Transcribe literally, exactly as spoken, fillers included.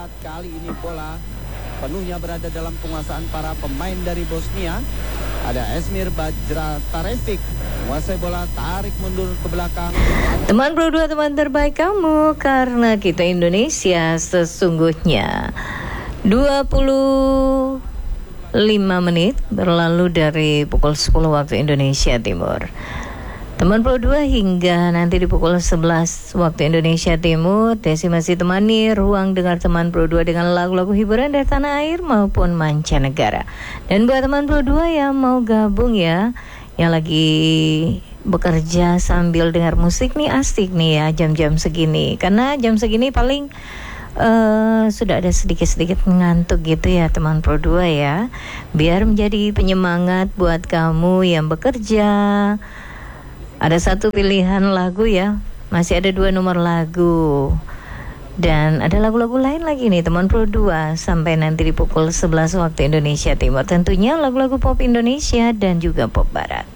Barat. Kali ini bola penuhnya berada dalam penguasaan para pemain dari Bosnia. Ada Esmir Bajratarevic, menguasai bola, tarik mundur ke belakang. Teman Pro dua, teman terbaik kamu, karena kita Indonesia sesungguhnya. Dua puluh lima menit berlalu dari pukul sepuluh waktu Indonesia Timur. Teman Pro dua, hingga nanti di pukul sebelas waktu Indonesia Timur, Desi masih temani ruang dengar teman Pro dua dengan lagu-lagu hiburan dari tanah air maupun mancanegara. Dan buat teman Pro dua yang mau gabung ya, yang lagi bekerja sambil dengar musik nih, asik nih ya jam-jam segini. Karena jam segini paling uh, sudah ada sedikit-sedikit ngantuk gitu ya teman Pro dua ya. Biar menjadi penyemangat buat kamu yang bekerja. Ada satu pilihan lagu ya, masih ada dua nomor lagu. Dan ada lagu-lagu lain lagi nih teman Pro dua sampai nanti di pukul sebelas waktu Indonesia Timur. Tentunya lagu-lagu pop Indonesia dan juga pop barat.